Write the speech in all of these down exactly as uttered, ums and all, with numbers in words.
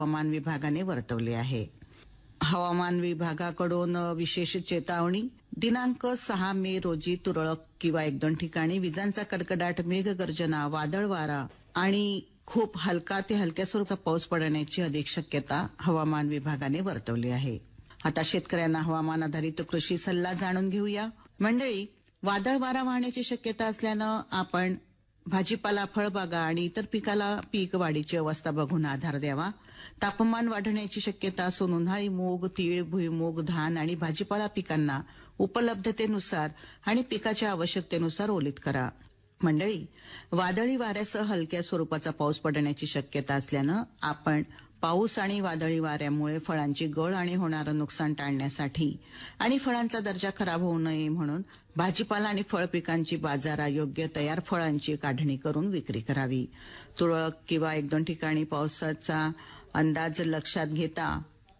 हवामान विभागाने वर्तवले आहे. हवामान विभागाकडून विशेष चेतावणी. दिनांक सहा मे रोजी तुरळक किंवा एक दोन ठिकाणी विजांचा कडकडाट, मेघगर्जना, वादळ वारा आणि खूप हलका ते हलक्या स्वरूपाचा पाऊस पडण्याची अधिक शक्यता हवामान विभागाने वर्तवली आहे. आता शेतकऱ्यांना हवामान आधारित कृषी सल्ला जाणून घेऊया. मंडळी, वादळ वारा वाहण्याची शक्यता असल्यानं आपण भाजीपाला, फळबागा आणि इतर पिकाला पीक वाढीची अवस्था बघून आधार द्यावा. तापमान वाढण्याची शक्यता असून उन्हाळी मूग, तीळ, भुईमूग, धान आणि भाजीपाला पिकांना उपलब्धतेनुसार आणि पिकाच्या आवश्यकतेनुसार ओलीत करा. मंडळी, वादळी वाऱ्यासह हलक्या स्वरूपाचा पाऊस पडण्याची शक्यता असल्यानं आपण पाऊस आणि वादळी वाऱ्यामुळे फळांची गळ आणि होणारं नुकसान टाळण्यासाठी आणि फळांचा दर्जा खराब होऊ नये म्हणून भाजीपाला आणि फळ पिकांची बाजारायोग्य तयार फळांची काढणी करून विक्री करावी. तुरळक किंवा एक दोन ठिकाणी पावसाचा अंदाज लक्षात घेता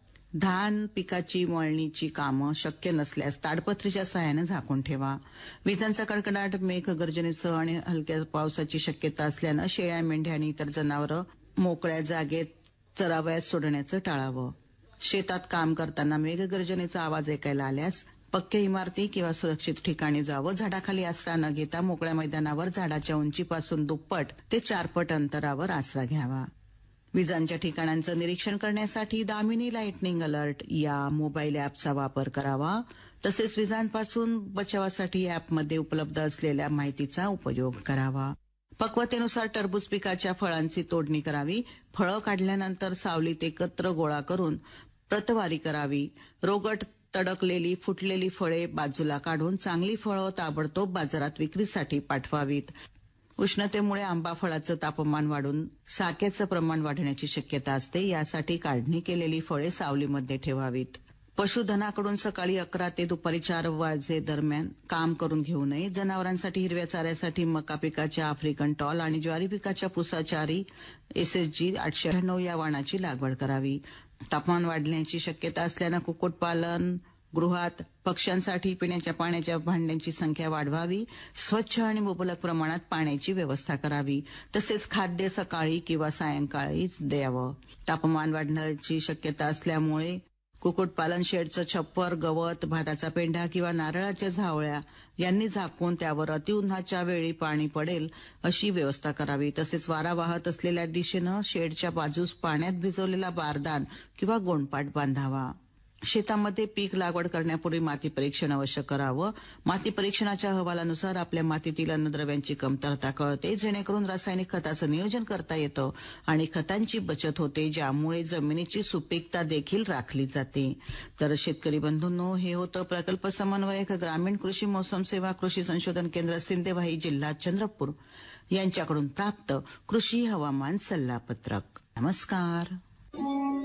धान पिकाची मळणीची कामं शक्य नसल्यास ताडपत्रीच्या सहाय्याने झाकून ठेवा. विजांचा कडकडाट, मेघगर्जनेसह आणि हलक्या पावसाची शक्यता असल्यानं शेळ्या, मेंढ्या आणि इतर जनावरं मोकळ्या जागेत चरावयास सोडण्याचं टाळावं. शेतात काम करताना मेघगर्जनेचा आवाज ऐकायला आल्यास पक्क्या इमारती किंवा सुरक्षित ठिकाणी जावं. झाडाखाली आसरा न घेता मोकळ्या मैदानावर झाडाच्या उंचीपासून दुप्पट ते चारपट अंतरावर आसरा घ्यावा. विजांच्या ठिकाणांचं निरीक्षण करण्यासाठी दामिनी लाइटनिंग अलर्ट या मोबाईल ॲपचा वापर करावा. तसेच विजांपासून बचावासाठी ॲपमध्ये उपलब्ध असलेल्या माहितीचा उपयोग करावा. पक्वतेनुसार टरबूज पिकाच्या फळांची तोडणी करावी. फळं काढल्यानंतर सावलीत एकत्र गोळा करून प्रतवारी करावी. रोगट, तडकलेली, फुटलेली फळे बाजूला काढून चांगली फळं ताबडतोब बाजारात विक्रीसाठी पाठवावीत. उष्णतेमुळे आंबा फळाचं तापमान वाढून साक्याचं प्रमाण वाढण्याची शक्यता असते. यासाठी काढणी केलेली फळे सावलीमध्ये ठेवावीत. पशुधनाकडून सकाळी अकरा ते दुपारी चार वाजे दरम्यान काम करून घेऊ नये. जनावरांसाठी हिरव्या चाऱ्यासाठी मका पिकाच्या आफ्रिकन टॉल आणि ज्वारी पिकाच्या पुसाचारी एसएसजी आठशे अठ्ठ्याण्णव या वाणाची लागवड करावी. तापमान वाढण्याची शक्यता असल्यानं कुक्कुटपालन गृहात पक्ष्यांसाठी पिण्याच्या पाण्याच्या भांड्यांची संख्या वाढवावी. स्वच्छ आणि मुबलक प्रमाणात पाण्याची व्यवस्था करावी. तसेच खाद्य सकाळी किंवा सायंकाळीच द्यावं. तापमान वाढण्याची शक्यता असल्यामुळे कुक्कुटपालन शेडचं छप्पर, गवत, भाताचा पेंढा किंवा नारळाच्या झावळ्या यांनी झाकून त्यावर अतिउन्हाच्या वेळी पाणी पडेल अशी व्यवस्था करावी. तसेच वारा वाहत असलेल्या दिशेनं शेडच्या बाजूस पाण्यात भिजवलेला बारदान किंवा गोणपाट बांधावा. शेतामध्ये पीक लागवड करण्यापूर्वी माती परीक्षण अवश्य करावं. माती परीक्षणाच्या अहवालानुसार आपल्या मातीतील अन्नद्रव्यांची कमतरता कळते, जेणेकरून रासायनिक खताचं नियोजन करता येतं आणि खतांची बचत होते, ज्यामुळे जमिनीची सुपीकता देखील राखली जाते. तर शेतकरी बंधूंनो, हे होतं प्रकल्प समन्वयक ग्रामीण कृषी मौसम सेवा कृषी संशोधन केंद्र सिंदेवाही जिल्हा चंद्रपूर यांच्याकडून प्राप्त कृषी हवामान सल्लापत्रक. नमस्कार.